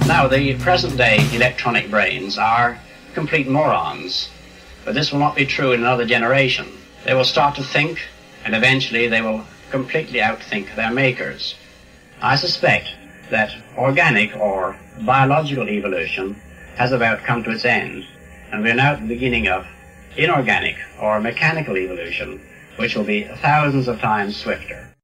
Now, the present-day electronic brains are complete morons, but this will not be true in another generation. They will start to think, and eventually they will completely outthink their makers. I suspect that organic or biological evolution has about come to its end, and we are now at the beginning of inorganic or mechanical evolution, which will be thousands of times swifter.